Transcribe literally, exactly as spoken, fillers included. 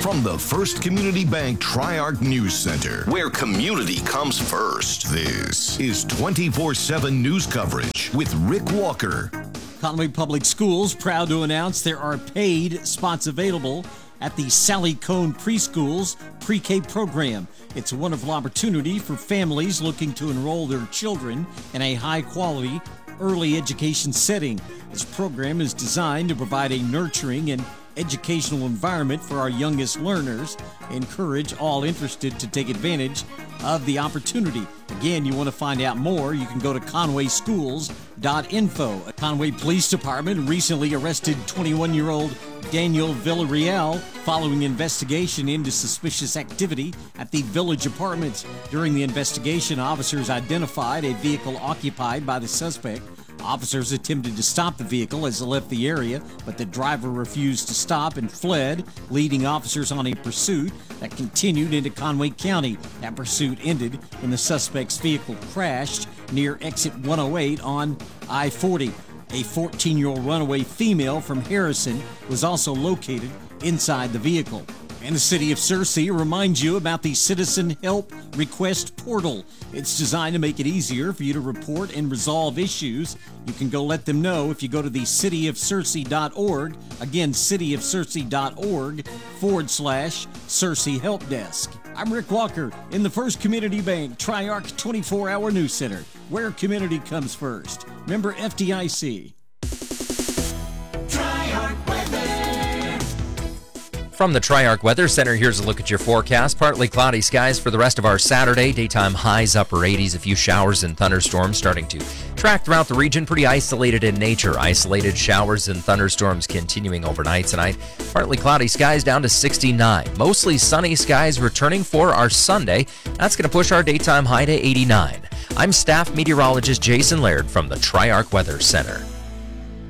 From the First Community Bank Tri-Arc News Center, where community comes first, this is twenty-four seven news coverage with Rick Walker. Conway Public Schools proud to announce there are paid spots available at the Sally Cone Preschool's pre-K program. It's a wonderful opportunity for families looking to enroll their children in a high-quality early education setting. This program is designed to provide a nurturing and educational environment for our youngest learners. Encourage all interested to take advantage of the opportunity. Again, you want to find out more, you can go to conway schools dot info. A Conway Police Department recently arrested twenty-one-year-old Daniel Villarreal following investigation into suspicious activity at the Village Apartments. During the investigation, officers identified a vehicle occupied by the suspect. Officers attempted to stop the vehicle as it left the area, but the driver refused to stop and fled, leading officers on a pursuit that continued into Conway County. That pursuit ended when the suspect's vehicle crashed near exit one oh eight on I forty. A fourteen-year-old runaway female from Harrison was also located inside the vehicle. And the City of Searcy reminds you about the Citizen Help Request Portal. It's designed to make it easier for you to report and resolve issues. You can go let them know if you go to the city of searcy dot org. Again, city of searcy dot org forward slash Searcy Help Desk. I'm Rick Walker in the First Community Bank Tri-Arc twenty-four hour News Center, where community comes first. Member F D I C. From the Tri-Arc Weather Center, here's a look at your forecast. Partly cloudy skies for the rest of our Saturday. Daytime highs upper eighties. A few showers and thunderstorms starting to track throughout the region. Pretty isolated in nature. Isolated showers and thunderstorms continuing overnight tonight. Partly cloudy skies down to sixty-nine. Mostly sunny skies returning for our Sunday. That's going to push our daytime high to eighty-nine. I'm staff meteorologist Jason Laird from the Tri-Arc Weather Center.